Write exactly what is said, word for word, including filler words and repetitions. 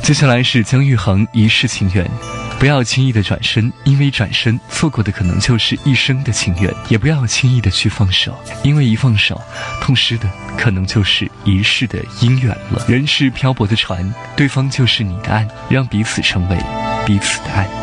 接下来是姜育恒一世情缘，不要轻易的转身，因为转身错过的可能就是一生的情缘；也不要轻易的去放手，因为一放手，痛失的可能就是一世的姻缘了。人是漂泊的船，对方就是你的岸，让彼此成为彼此的爱。